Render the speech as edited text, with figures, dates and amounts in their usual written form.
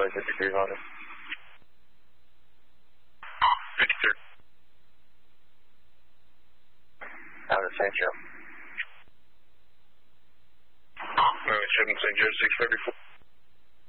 noise at degree volume. 53. Out of St. Joe. 7 St. Joe, 634.